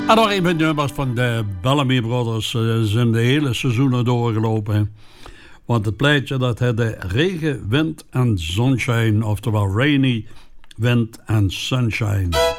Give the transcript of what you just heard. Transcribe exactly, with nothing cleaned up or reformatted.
En nog even nummers van de Bellamy Brothers. Ze zijn de hele seizoenen doorgelopen. Want het pleitje dat had de regen, wind en sunshine. Oftewel rainy, wind en sunshine.